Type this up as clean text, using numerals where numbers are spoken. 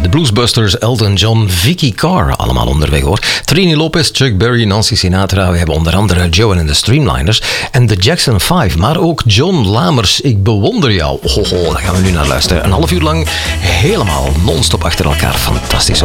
de Bluesbusters, Elton John, Vicky Carr, allemaal onderweg hoor. Trini Lopez, Chuck Berry, Nancy Sinatra. We hebben onder andere Joe and the Streamliners en de Jackson 5. Maar ook John Lamers, ik bewonder jou. Daar gaan we nu naar luisteren. Een half uur lang helemaal non-stop achter elkaar. Fantastisch hoor.